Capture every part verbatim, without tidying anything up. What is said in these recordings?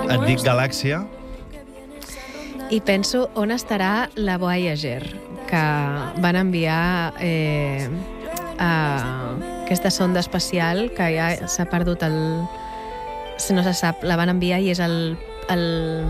Et dic Galàxia. I penso on estarà la Voyager, que van enviar eh, a aquesta sonda espacial que ja s'ha perdut el... Si no se sap, la van enviar i és el... el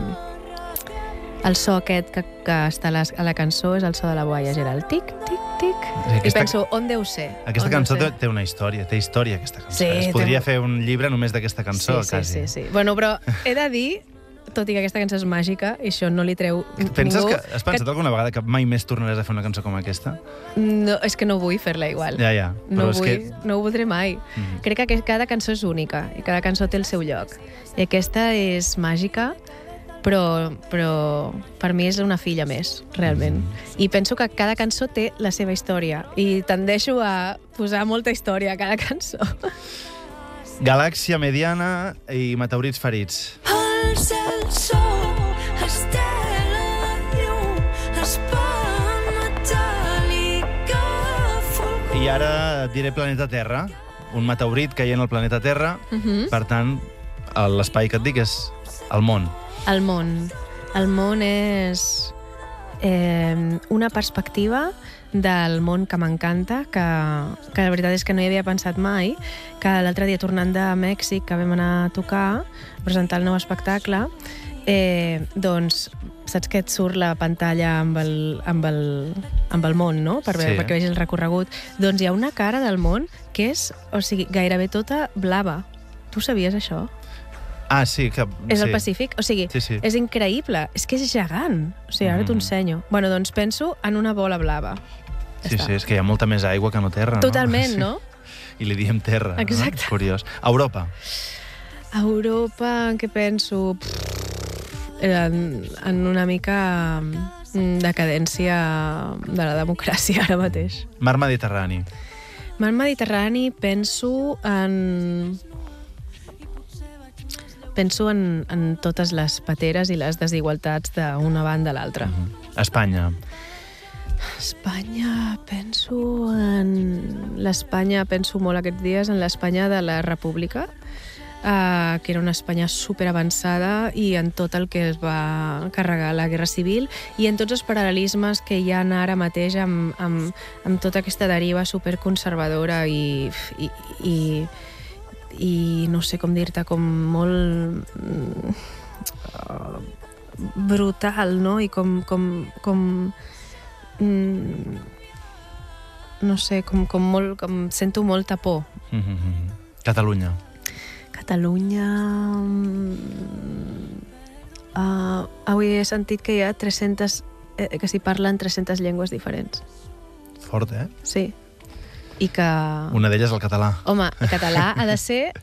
el so aquest que, que està a la, a la cançó és el so de la Voyager, el tic, tic, tic. Aquesta, I penso, on deu ser? Aquesta on cançó té, té una història, té història, aquesta cançó. Sí, es podria té... fer un llibre només d'aquesta cançó, sí, sí, quasi. Sí, sí, Bueno, però he de dir, tot i que aquesta cançó és màgica, i això no li treu Penses ningú... Que, has pensat que... alguna vegada que mai més tornaràs a fer una cançó com aquesta? No, és que no vull fer-la igual. Ja, ja. No, Però vull, és que... no ho voldré mai. Mm-hmm. Crec que cada cançó és única i cada cançó té el seu lloc. I aquesta és màgica, però, però per mi és una filla més, realment. Mm. I penso que cada cançó té la seva història i tendeixo a posar molta història a cada cançó. Galàxia mediana i meteorits ferits. El cel, sol, estela, llum, espant metàl·lica, fulgor. I ara et diré planeta Terra. Un meteorit caient al planeta Terra. Uh-huh. Per tant, l'espai que et dic és el món. El món. El món és eh, una perspectiva del món que m'encanta, que, que la veritat és que no hi havia pensat mai, que l'altre dia tornant de Mèxic, que vam anar a tocar, a presentar el nou espectacle, eh, doncs saps que et surt la pantalla amb el, amb el, amb el món, no? Per veure, Sí. perquè vegis el recorregut. Doncs hi ha una cara del món que és, o sigui, gairebé tota blava. Tu sabies això? Ah, sí, que... És sí. el Pacífic? O sigui, Sí, sí. és increïble. És que és gegant. O sigui, ara Mm. t'ho ensenyo. Bueno, doncs penso en una bola blava. Ja Sí, està. sí, és que hi ha molta més aigua que no terra, no? Totalment, Sí. no? I li diem terra. Exacte. No? Curiós. Europa. Europa, en què penso? Pff, en, en una mica mm, decadència de la democràcia ara mateix. Mar Mediterrani. Mar Mediterrani penso en... Penso en, en totes les pateres i les desigualtats d'una banda a l'altra. Mm-hmm. Espanya. Espanya, penso en... L'Espanya, penso molt aquests dies, en l'Espanya de la República, eh, que era una Espanya superavançada i en tot el que es va carregar la Guerra Civil i en tots els paral·lelismes que hi ha ara mateix amb, amb, amb tota aquesta deriva superconservadora i, i, i, i no sé com dir-te, com molt uh, brutal, no? I com... com, com mm, no sé, com, com molt... Com sento molta por. Mm-hmm. Catalunya. Catalunya... Uh, avui he sentit que hi ha tres-centes... Eh, que s'hi parlen tres-centes llengües diferents. Fort, eh? Sí. I que... Una d'elles el català. Home, el català ha de ser